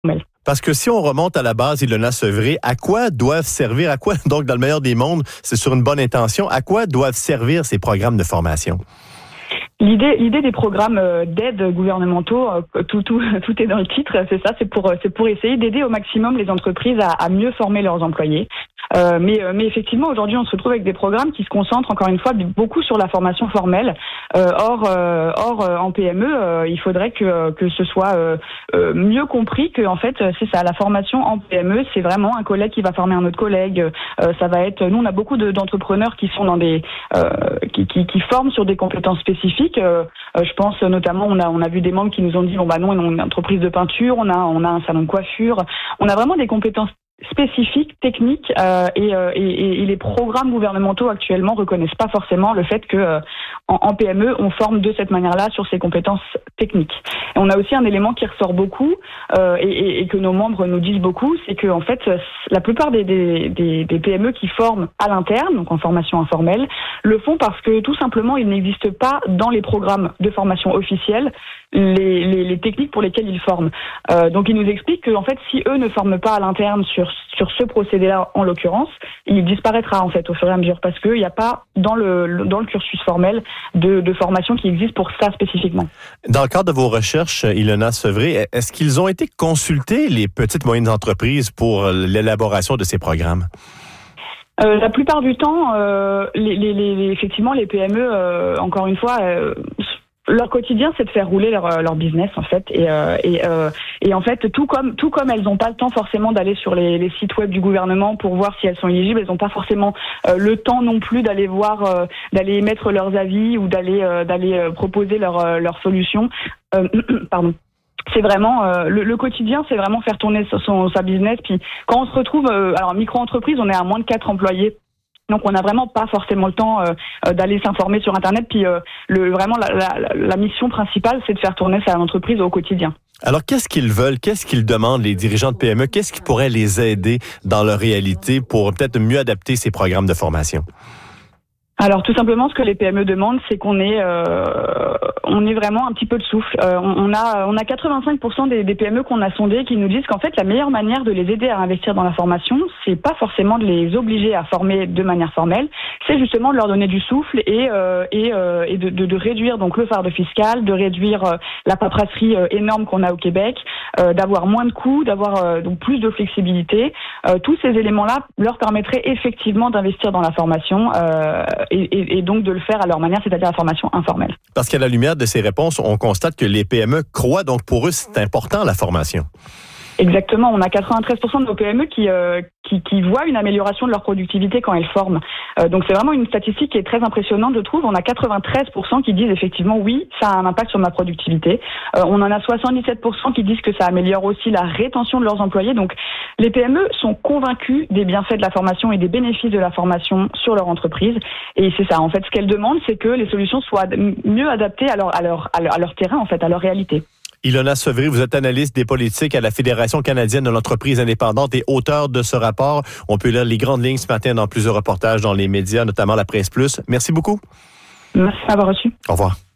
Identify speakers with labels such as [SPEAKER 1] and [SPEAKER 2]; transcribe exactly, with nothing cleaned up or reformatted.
[SPEAKER 1] Parce que si on remonte à la base, Ilona Sevré, à quoi doivent servir, à quoi, donc dans le meilleur des mondes, c'est sur une bonne intention, à quoi doivent servir ces programmes de formation?
[SPEAKER 2] L'idée, l'idée des programmes d'aide gouvernementaux, tout, tout, tout est dans le titre, c'est ça, c'est pour, c'est pour essayer d'aider au maximum les entreprises à, à mieux former leurs employés. Euh, mais, mais effectivement, aujourd'hui, on se retrouve avec des programmes qui se concentrent, encore une fois, beaucoup sur la formation formelle. Euh, or, euh, or, en P M E, euh, il faudrait que, que ce soit euh, euh, mieux compris que, en fait, c'est ça, la formation en P M E, c'est vraiment un collègue qui va former un autre collègue. Euh, ça va être, nous, on a beaucoup de, d'entrepreneurs qui sont dans des, euh, qui, qui, qui forment sur des compétences spécifiques. Euh, euh, je pense notamment, on a, on a vu des membres qui nous ont dit, bon bah non, on a une entreprise de peinture, on a, on a un salon de coiffure, on a vraiment des compétences spécifiques, techniques, euh, et, euh, et, et les programmes gouvernementaux actuellement reconnaissent pas forcément le fait que euh, en, en P M E on forme de cette manière-là sur ces compétences techniques. Et on a aussi un élément qui ressort beaucoup euh, et, et, et que nos membres nous disent beaucoup, c'est que en fait la plupart des, des, des, des P M E qui forment à l'interne, donc en formation informelle, le font parce que tout simplement il n'existe pas dans les programmes de formation officiels les, les, les techniques pour lesquelles ils forment. Euh, donc ils nous expliquent que en fait si eux ne forment pas à l'interne sur sur ce procédé-là, en l'occurrence, il disparaîtra en fait au fur et à mesure parce qu'il n'y a pas dans le dans le cursus formel de, de formation qui existe pour ça spécifiquement.
[SPEAKER 1] Dans le cadre de vos recherches, Ilona Sevré, est-ce qu'ils ont été consultés, les petites et moyennes entreprises, pour l'élaboration de ces programmes?
[SPEAKER 2] Euh, la plupart du temps, euh, les, les, les, effectivement, les P M E, euh, encore une fois, euh, leur quotidien, c'est de faire rouler leur, leur business en fait, et, euh, et, euh, et en fait, tout comme tout comme elles n'ont pas le temps forcément d'aller sur les, les sites web du gouvernement pour voir si elles sont éligibles, elles n'ont pas forcément euh, le temps non plus d'aller voir, euh, d'aller émettre leurs avis ou d'aller euh, d'aller euh, proposer leurs euh, leurs solutions. Euh, pardon. C'est vraiment euh, le, le quotidien, c'est vraiment faire tourner son, sa business. Puis quand on se retrouve, euh, alors micro-entreprise, on est à moins de quatre employés. Donc on n'a vraiment pas forcément le temps euh, d'aller s'informer sur Internet. Puis euh, le, vraiment la, la, la mission principale, c'est de faire tourner sa entreprise au quotidien.
[SPEAKER 1] Alors qu'est-ce qu'ils veulent, qu'est-ce qu'ils demandent les dirigeants de P M E, qu'est-ce qui pourrait les aider dans leur réalité pour peut-être mieux adapter ces programmes de formation?
[SPEAKER 2] Alors tout simplement, ce que les P M E demandent, c'est qu'on ait, euh, on ait vraiment un petit peu de souffle. Euh, on a, on a quatre-vingt-cinq pour cent des, des P M E qu'on a sondés qui nous disent qu'en fait, la meilleure manière de les aider à investir dans la formation, c'est pas forcément de les obliger à former de manière formelle, c'est justement de leur donner du souffle et euh, et, euh, et de, de, de réduire donc le fardeau fiscal, de réduire euh, la paperasserie euh, énorme qu'on a au Québec, euh, d'avoir moins de coûts, d'avoir euh, donc plus de flexibilité. Euh, tous ces éléments-là leur permettraient effectivement d'investir dans la formation. Euh, Et, et, et donc de le faire à leur manière, c'est-à-dire la formation informelle.
[SPEAKER 1] Parce qu'à la lumière de ces réponses, on constate que les P M E croient, donc pour eux, c'est important la formation.
[SPEAKER 2] Exactement, on a quatre-vingt-treize pour cent de nos P M E qui, euh, qui, qui voient une amélioration de leur productivité quand elles forment. Euh, donc c'est vraiment une statistique qui est très impressionnante, je trouve. On a quatre-vingt-treize pour cent qui disent effectivement oui, ça a un impact sur ma productivité. Euh, on en a soixante-dix-sept pour cent qui disent que ça améliore aussi la rétention de leurs employés. Donc les P M E sont convaincus des bienfaits de la formation et des bénéfices de la formation sur leur entreprise. Et c'est ça, en fait, ce qu'elles demandent, c'est que les solutions soient mieux adaptées à leur, à leur, à leur, à leur terrain, en fait, à leur réalité.
[SPEAKER 1] Ilona Sevré, vous êtes analyste des politiques à la Fédération canadienne de l'entreprise indépendante et auteur de ce rapport. On peut lire les grandes lignes ce matin dans plusieurs reportages dans les médias, notamment la Presse Plus. Merci beaucoup.
[SPEAKER 2] Merci d'avoir reçu.
[SPEAKER 1] Au revoir.